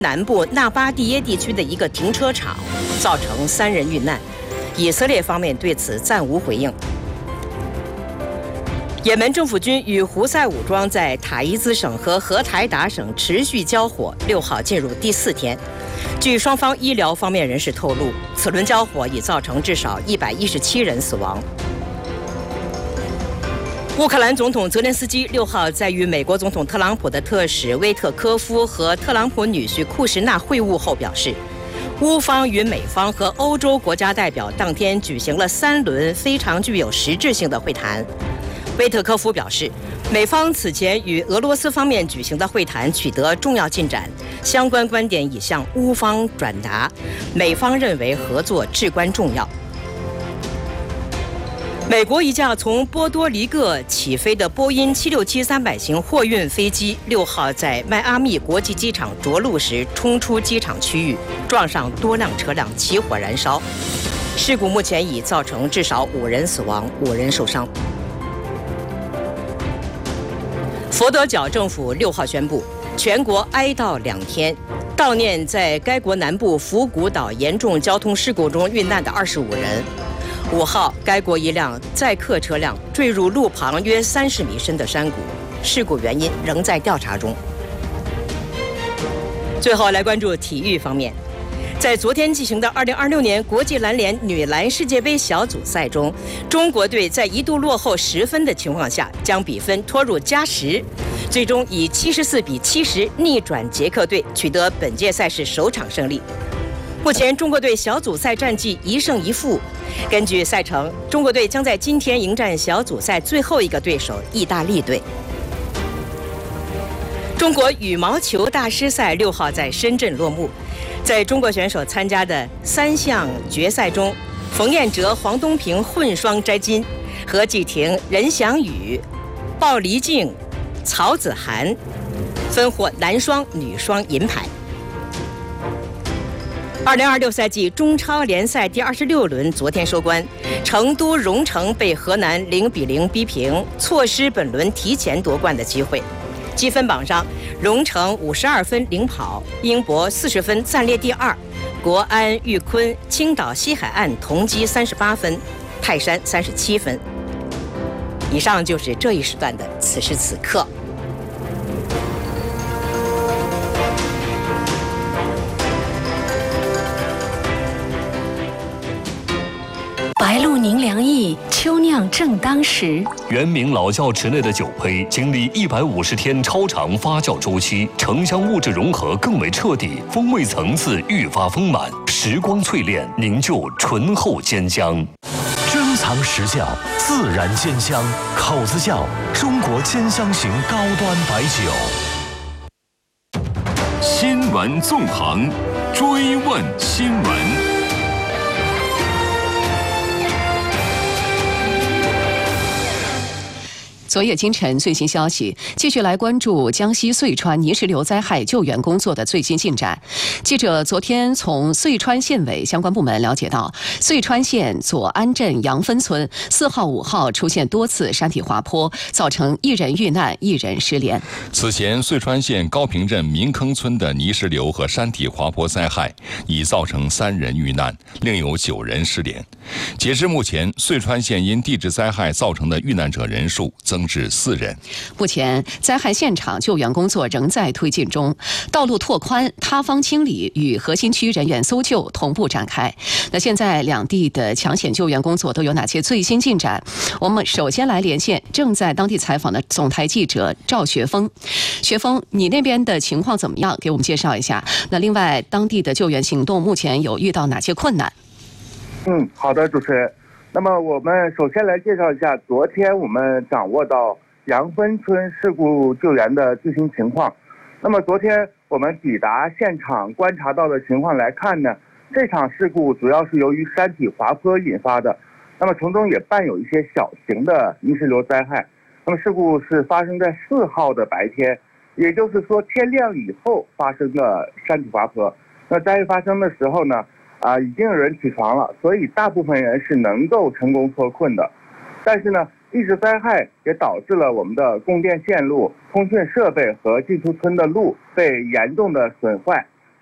南部纳巴蒂耶地区的一个停车场，造成3人遇难。以色列方面对此暂无回应。也门政府军与胡塞武装在塔伊兹省和荷台达省持续交火，6号进入第4天。据双方医疗方面人士透露，此轮交火已造成至少117人死亡。乌克兰总统泽连斯基6号在与美国总统特朗普的特使威特科夫和特朗普女婿库什纳会晤后表示，乌方与美方和欧洲国家代表当天举行了3轮非常具有实质性的会谈。威特科夫表示，美方此前与俄罗斯方面举行的会谈取得重要进展，相关观点已向乌方转达，美方认为合作至关重要。美国一架从波多黎各起飞的波音767-300型货运飞机6号在迈阿密国际机场着陆时冲出机场区域，撞上多辆车辆，起火燃烧。事故目前已造成至少5人死亡，5人受伤。佛得角政府6号宣布，全国哀悼2天，悼念在该国南部福古岛严重交通事故中遇难的25人。5号，该国一辆载客车辆坠入路旁约30米深的山谷，事故原因仍在调查中。最后来关注体育方面。在昨天进行的2026年国际篮联女篮世界杯小组赛中，中国队在一度落后10分的情况下，将比分拖入加时，最终以74-70逆转捷克队，取得本届赛事首场胜利。目前中国队小组赛战绩1胜1负。根据赛程，中国队将在今天迎战小组赛最后一个对手意大利队。中国羽毛球大师赛6号在深圳落幕。在中国选手参加的3项决赛中，冯彦哲、黄东萍混双摘金，何继婷、任翔宇、鲍黎静、曹子涵分获男双、女双银牌。2026赛季中超联赛第26轮昨天收官，成都蓉城被河南0-0逼平，错失本轮提前夺冠的机会。积分榜上，蓉城52分领跑，英博40分暂列第2，国安、玉坤、青岛西海岸同积38分，泰山37分。以上就是这一时段的此时此刻。 白露宁凉意，秋酿正当时。 原名老窖池内的酒胚，经历150天超长发酵周期，城乡物质融合更为彻底，风味层次愈发丰满，时光淬炼，凝就醇厚坚香。 珍藏实窖，自然坚香，口子窖，中国坚香型高端白酒。 新闻纵横，追问新闻。 昨夜今晨最新消息，继续来关注江西遂川泥石流灾害救援工作的最新进展。记者昨天从遂川县委相关部门了解到，遂川县左安镇杨分村4号、5号出现多次山体滑坡，造成1人遇难、1人失联。 此前，遂川县高坪镇民坑村的泥石流和山体滑坡灾害已造成3人遇难，另有9人失联。截至目前，遂川县因地质灾害造成的遇难者人数增至4人。 目前，灾害现场救援工作仍在推进中，道路拓宽、塌方清理与核心区人员搜救同步展开。那现在两地的抢险救援工作都有哪些最新进展？我们首先来连线正在当地采访的总台记者赵学峰。学峰，你那边的情况怎么样？给我们介绍一下。那另外，当地的救援行动目前有遇到哪些困难？ 好的，主持人。那么我们首先来介绍一下昨天我们掌握到杨分村事故救援的最新情况。那么昨天我们抵达现场观察到的情况来看呢，这场事故主要是由于山体滑坡引发的，那么从中也伴有一些小型的泥石流灾害。那么事故是发生在4号的白天，也就是说天亮以后发生的山体滑坡。那灾害发生的时候呢，已经有人起床了，所以大部分人是能够成功脱困的。但是呢，地质灾害也导致了我们的供电线路、通讯设备和进出村的路被严重的损坏。